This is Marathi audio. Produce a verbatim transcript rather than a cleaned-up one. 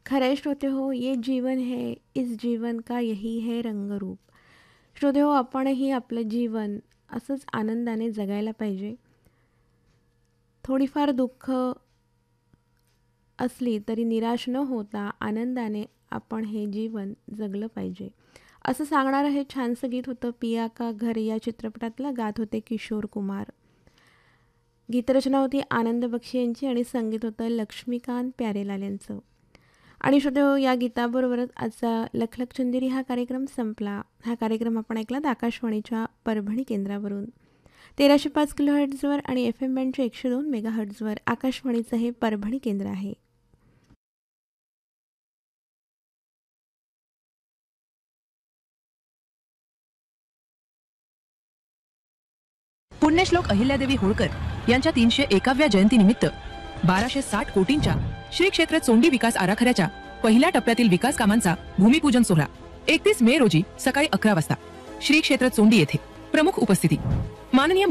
खरंय श्रोते हो, ये जीवन है, इस जीवन का यही है रंगरूप. श्रोते हो, आपणही आपलं जीवन असंच आनंदाने जगायला पाहिजे. थोडीफार दुःख असली तरी निराश न होता आनंदाने आपण हे जीवन जगलं पाहिजे. असं सांगणारं हे छानसं गीत होतं पिया का घर या चित्रपटातलं. गात होते किशोर कुमार. गीतरचना होती आनंद बक्षी यांची आणि संगीत होतं लक्ष्मीकांत प्यारेलाल यांचं. आणि श्रोते हो, या गीताबरोबरच आजचा लखलख चंदेरी हा कार्यक्रम संपला. हा कार्यक्रम आपण ऐकलात आकाशवाणीच्या परभणी केंद्रावरून. तेराशे पाच किलो हर्ट्झवर आणि एफ एम बँडच्या एकशे दोन मेगा हर्ट्झवर आकाशवाणीचं हे परभणी केंद्र आहे. पुण्यश्लोक अहिल्यादेवी होळकर यांच्या तीनशे एकाव्या जयंतीनिमित्त बाराशे साठ कोटींच्या श्री क्षेत्र चोंडी विकास आराखड्याच्या पहिल्या टप्प्यातील विकास कामांचा भूमिपूजन सोहळा एकतीस मे रोजी सकाळी अकरा वाजता श्री क्षेत्र चोंडी येथे. प्रमुख उपस्थिती माननीय